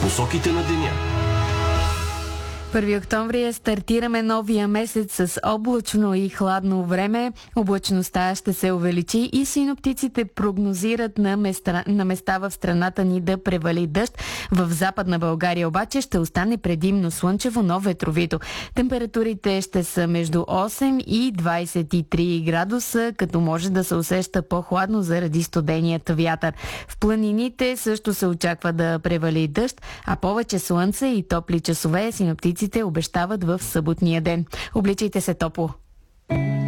Посоките на деня. 1 октомври стартираме новия месец с облачно и хладно време. Облачността ще се увеличи и синоптиците прогнозират на места в страната ни да превали дъжд. В Западна България обаче ще остане предимно слънчево, но ветровито. Температурите ще са между 8 и 23 градуса, като може да се усеща по-хладно заради студеният вятър. В планините също се очаква да превали дъжд, а повече слънце и топли часове синоптиците обещават в съботния ден. Обличайте се топло!